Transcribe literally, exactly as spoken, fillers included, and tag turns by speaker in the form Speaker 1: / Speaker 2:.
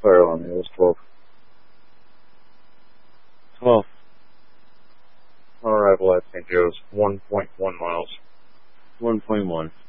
Speaker 1: Clear on me, it was twelve.
Speaker 2: twelve.
Speaker 1: On arrival at Saint Joe's, one point one miles.
Speaker 2: one point one.